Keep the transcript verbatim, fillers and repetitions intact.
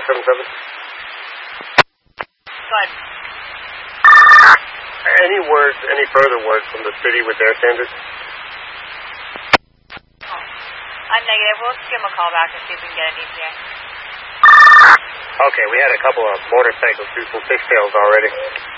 seven seven. Go ahead. Any words, any further words from the city with their standards? Oh. I'm negative. We'll just give them a call back and see if we can get an E T A. Okay, we had a couple of motorcycles do some fishtails already.